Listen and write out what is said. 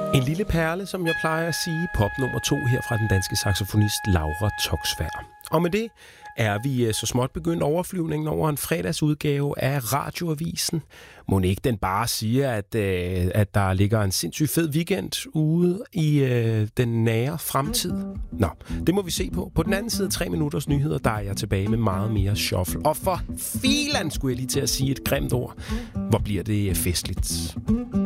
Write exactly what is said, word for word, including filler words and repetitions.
En lille perle, som jeg plejer at sige, pop nummer to her fra den danske saxofonist Laura Toksvær. Og med det er vi så småt begyndt overflyvningen over en fredagsudgave af Radioavisen. Må ikke den bare siger, at, øh, at der ligger en sindssygt fed weekend ude i øh, den nære fremtid? Nå, det må vi se på. På den anden side af tre minutters nyheder, der er jeg tilbage med meget mere shuffle. Og for filan skulle jeg lige til at sige et grimt ord. Hvor bliver det festligt.